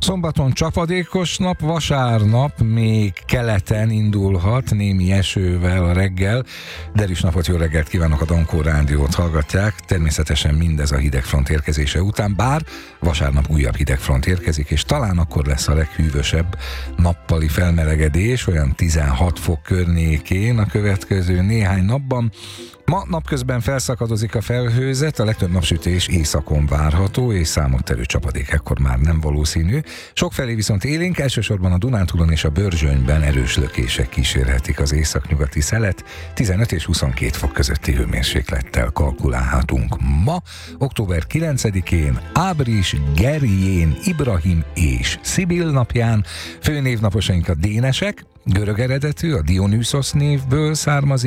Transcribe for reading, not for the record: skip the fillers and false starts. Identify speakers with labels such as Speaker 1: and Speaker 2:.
Speaker 1: Szombaton csapadékos nap, vasárnap még keleten indulhat, némi esővel a reggel. Derűs napot, jó reggelt kívánok, a Dankó Rádiót hallgatják. Természetesen mindez a hidegfront érkezése után, bár vasárnap újabb hidegfront érkezik, és talán akkor lesz a leghűvösebb nappali felmelegedés, olyan 16 fok környékén a következő néhány napban. Ma napközben felszakadozik a felhőzet, a legtöbb napsütés északon várható, és számottevő csapadék ekkor már nem valószínű. Sokfelé viszont élénk, elsősorban a Dunántúlon és a Börzsönyben erős lökések kísérhetik az északnyugati szelet, 15 és 22 fok közötti hőmérséklettel kalkulálhatunk. Ma, október 9-én, Ábris, Gerjén, Ibrahim és Szibil napján, főnévnaposaink a dénesek, görög eredetű, a Dionysos névből származik,